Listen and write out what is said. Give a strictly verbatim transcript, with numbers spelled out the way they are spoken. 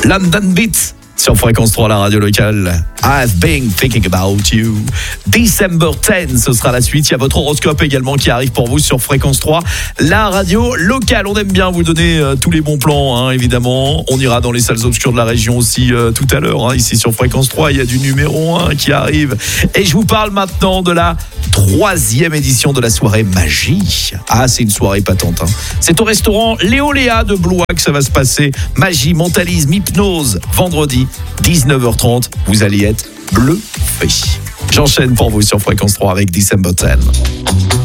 London Beat sur Fréquence trois, la radio locale. I've been thinking about you. December tenth, ce sera la suite. Il y a votre horoscope également qui arrive pour vous sur Fréquence trois, la radio locale. On aime bien vous donner euh, tous les bons plans, hein, évidemment. On ira dans les salles obscures de la région aussi euh, tout à l'heure. Hein, ici sur Fréquence trois, il y a du numéro un qui arrive. Et je vous parle maintenant de la troisième édition de la soirée magie. Ah, c'est une soirée patente. Hein. C'est au restaurant Léoléa de Blois que ça va se passer. Magie, mentalisme, hypnose. Vendredi, dix-neuf heures trente. Vous allez être bluffé. J'enchaîne pour vous sur Fréquence trois avec December tenth.